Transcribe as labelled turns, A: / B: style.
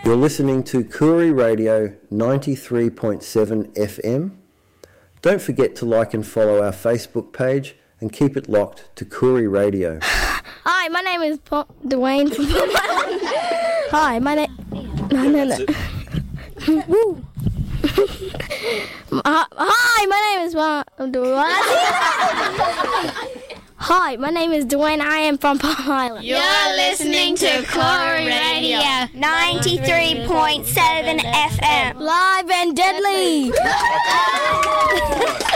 A: You're listening to Koori Radio 93.7 FM. Don't forget to like and follow our Facebook page and keep it locked to Koori Radio.
B: Hi, my name is Dwayne from Hi, my name... No. Woo. Hi, my name is... Hi, my name is Dwayne. I am from Palm Island.
C: You're listening to Koori Radio 93.7 FM.
B: Live and deadly.